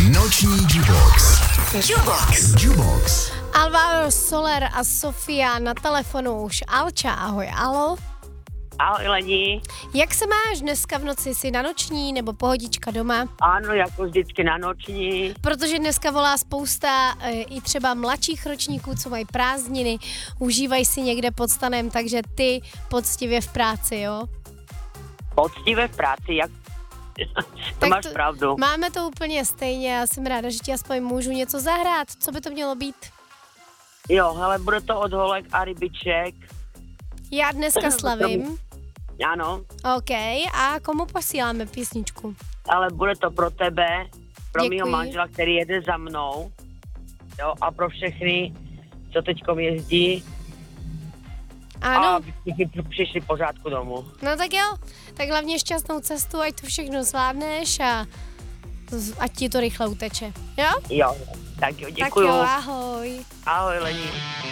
Noční Jubox. Jubox. Alvaro Soler a Sofia na telefonu už. Alča, ahoj, alo. Ahoj lidi. Jak se máš dneska v noci? Jsi na noční nebo pohodička doma? Ano, jako vždycky na noční. Protože dneska volá spousta i třeba mladších ročníků, co mají prázdniny, užívají si někde pod stanem, takže ty poctivě v práci, jo? Poctivé v práci, jak... to Tak máš pravdu. Máme to úplně stejně, já jsem ráda, že ti aspoň můžu něco zahrát. Co by to mělo být? Jo, hele, bude to od holek a rybiček. Já dneska slavím. Ano, OK, a komu posíláme písničku? ale bude to pro tebe, pro Děkuji. mýho manžela, který jede za mnou. Jo, a pro všechny, co teďkom jezdí. Ano, A všichni přišli v pořádku domů. no tak jo, tak hlavně šťastnou cestu, ať to všechno zvládneš a ať ti to rychle uteče, jo? Jo, tak jo, Tak děkuju. jo, ahoj. Ahoj lidi.